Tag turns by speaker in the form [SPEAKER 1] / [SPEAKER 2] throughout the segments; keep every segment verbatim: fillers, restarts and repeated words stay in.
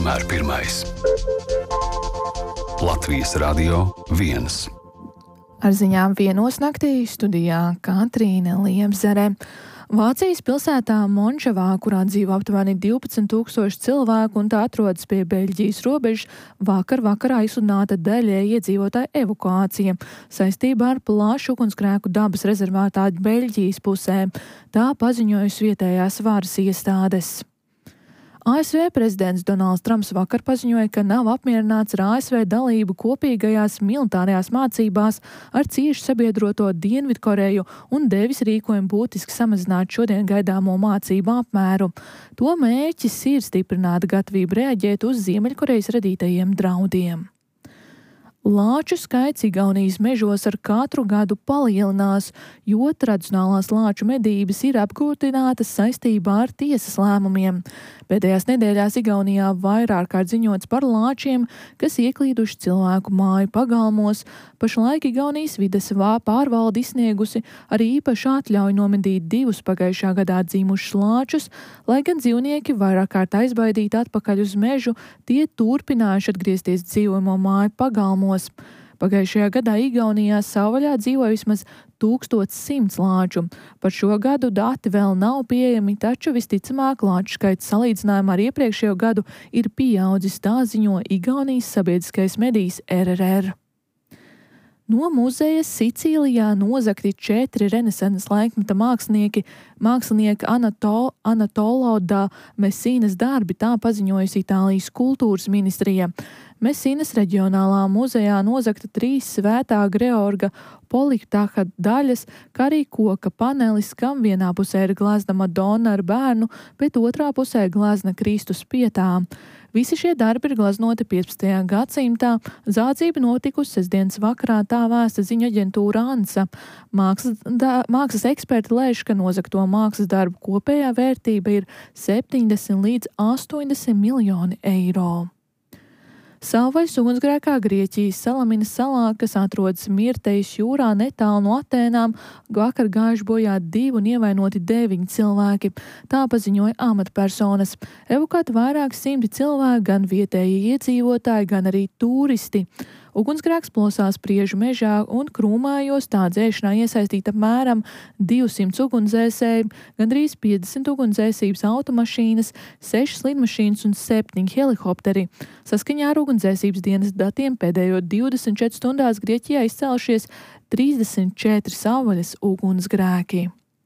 [SPEAKER 1] vienmēr pirmais. Latvijas Radio viens.
[SPEAKER 2] Ar ziņām vienos naktī studijā Katrīna Liemzere. Vācijas pilsētā Monšavā, kurā dzīvo aptuveni divpadsmit tūkstoši cilvēku un tā atrodas pie Beļģijas robežas, vakar vakarā izsludināta daļēji iedzīvotāju evakuācija saistībā ar plašu ugunsgrēku dabas rezervātā Beļģijas pusē. Tā paziņojusi vietējās varas iestādes. A S V prezidents Donalds Trumps vakar paziņoja, ka nav apmierināts ar A S V dalību kopīgajās militārajās mācībās ar cieši sabiedroto Dienvidkoreju un devis rīkojumu būtiski samazināt šodien gaidāmo mācību apmēru. To mērķis ir stiprināt gatavību reaģēt uz Ziemeļkorejas radītajiem draudiem. Lāču skaits Igaunijas mežos ar katru gadu palielinās, jo tradicionālās lāču medības ir apgrūtinātas saistībā ar tiesas lēmumiem. Pēdējās nedēļās Igaunijā vairāk kārt ziņots par lāčiem, kas ieklīduši cilvēku māju pagalmos. Pašlaik Igaunijas vides pārvalde izsniegusi arī īpašu atļauju nomedīt divus pagājušā gadā dzīmušus lāčus, lai gan dzīvnieki vairāk kārt aizbaidīti atpakaļ uz mežu, tie turpinājuši atgriezties dzīvojamo māju pagalmos. Pagājušajā gadā Igaunijā savvaļā dzīvoja vismaz tūkstoš simts lāču. Par šo gadu dati vēl nav pieejami, taču visticamāk lāču skaits salīdzinājumā ar iepriekšējo gadu ir pieaudzis, tā ziņo Igaunijas sabiedriskais medijs R R R. No muzeja Sicīlijā nozagti četri renesanses laikmeta mākslinieki, mākslinieka Anato, Anatolo da Messīnas darbi, tā paziņojusi Itālijas kultūras ministrija. Messīnas reģionālā muzejā nozagta trīs svētā Georga poliktaha daļas, kā arī koka panelis, kam vienā pusē ir glezna Madonna ar bērnu, bet otrā pusē glezna Kristus pietā. Visi šie darbi ir gleznoti piecpadsmitajā gadsimtā. Zādzība notikusi sestdienas vakarā, tā vēsta ziņu aģentūra ANSA. Mākslas, da, mākslas eksperti lēš, ka nozagto mākslas darbu kopējā vērtība ir septiņdesmit līdz astoņdesmit miljoni eiro. Savvaļas ugunsgrēkā Grieķijas Salaminas salā, kas atrodas Mirtejas jūrā netālu no Atēnām, vakar gājuši bojā divi un ievainoti deviņi cilvēki. Tā paziņoja amatpersonas. Evakuēti vairāk simti cilvēki, gan vietējie iedzīvotāji, gan arī turisti. Ugunsgrēks plosās Priežu mežā un krūmājos, tā dzēšanā iesaistīta apmēram divsimt ugunsdzēsēji, gandrīz piecdesmit ugunsdzēsības automašīnas, sešas lidmašīnas un septiņi helikopteri. Saskaņā ar ugunsdzēsības dienas datiem pēdējo divdesmit četru stundās Grieķijā izcēlušies trīsdesmit četri savvaļas ugunsgrēki.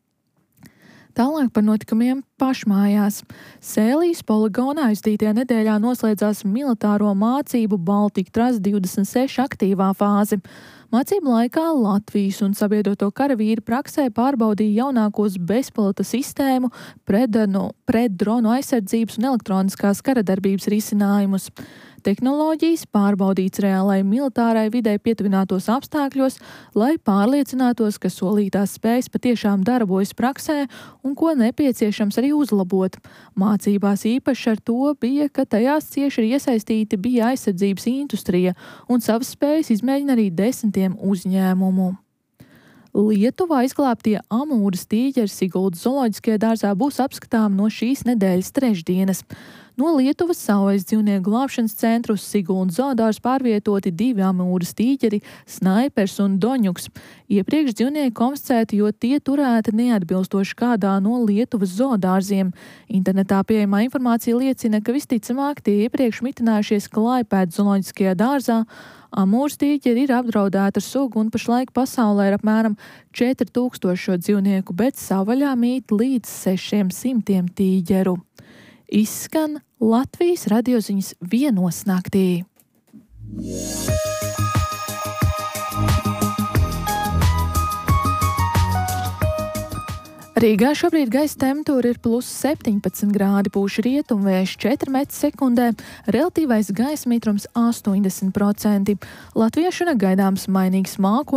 [SPEAKER 2] Tālāk par notikumiem pašmājās. Sēlijas poligonā aizdītajā nedēļā noslēdzās militāro mācību Baltika Tras divdesmit seši aktīvā fāze. Mācību laikā Latvijas un sabiedroto karavīri praksē pārbaudīja jaunākos bezpilota sistēmu, predronu, preddronu aizsardzības un elektroniskās karadarbības risinājumus. Tehnoloģijas pārbaudīts reālai militārai vidē pietuvinātos apstākļos, lai pārliecinātos, ka solītās spējas patiešām darbojas praksē un ko nepieciešams arī uzlabot. Mācībās īpaši ar to bija, ka tajās cieši ir iesaistīti bija aizsardzības industrija un savas spējas izmēģina arī desmitiem uzņēmumu. Lietuvā izglābtie amūras tīģeri Siguldas zooloģiskajā dārzā būs apskatām no šīs nedēļas trešdienas. No Lietuvas savvaļas dzīvnieku glābšanas centra uz Siguldas zoodārzu pārvietoti divi amūras tīģeri, snaipers un doņuks. Iepriekš dzīvnieki konfiscēti, jo tie turēti neatbilstoši kādā no Lietuvas zoodārziem. Internetā pieejamā informācija liecina, ka visticamāk tie iepriekš mitinājušies Klaipēdas zooloģiskajā dārzā. Amūras tīģeri ir apdraudēta ar sugu un pašlaik pasaulē ir apmēram četri tūkstoši šo dzīvnieku, bet savvaļā mīt līdz sešiem simtiem tīģeru. Izskan Latvijas radioziņas vienos naktī. Rīgā šobrīd gaisa temperatūra ir plus septiņpadsmit grādi, pūš rietumvējš četri metri sekundē, relatīvais gaisa mitrums astoņdesmit procenti. Latvijā šonakt gaidāms mainīgs mākoņu